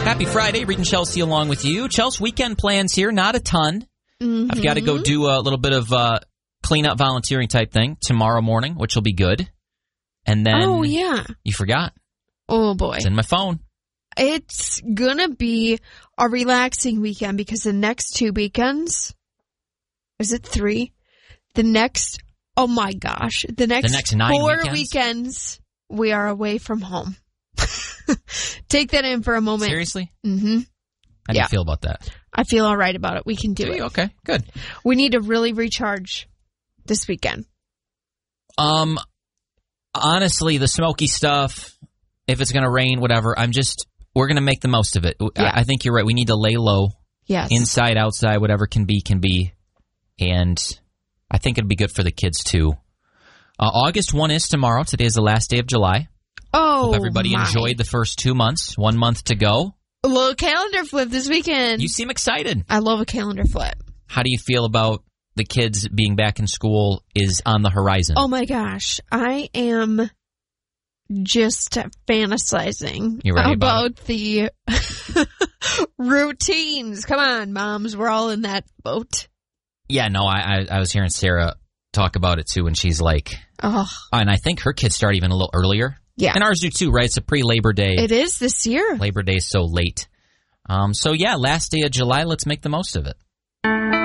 Happy Friday. Reed and Chelsea along with you. Chelsea, weekend plans here. Not a ton. I've got to go do a little bit of cleanup volunteering type thing tomorrow morning, which will be good. And then... Oh, yeah. You forgot. Oh, boy. It's in my phone. It's going to be a relaxing weekend because the next 2 weekends... Is it 3? The next... Oh, my gosh. The next 9 4 weekends? weekends, we are away from home. Take that in for a moment. Seriously? Mm-hmm. How do you feel about that? I feel all right about it. We can do it. Okay, good. We need to really recharge this weekend. Honestly, the smoky stuff, if it's going to rain, whatever, we're going to make the most of it. Yeah. I think you're right. We need to lay low. Yes. Inside, outside, whatever can be. And I think it'd be good for the kids, too. August 1 is tomorrow. Today is the last day of July. Oh, hope everybody enjoyed the first 2 months. 1 month to go. A little calendar flip this weekend. You seem excited. I love a calendar flip. How do you feel about the kids being back in school is on the horizon? Oh, my gosh. I am just fantasizing about the routines. Come on, moms. We're all in that boat. Yeah, no, I was hearing Sarah talk about it, too, and she's like... Oh. And I think her kids start even a little earlier. Yeah. And ours do, too, right? It's a pre-Labor Day. It is this year. Labor Day is so late. So, yeah, last day of July, let's make the most of it.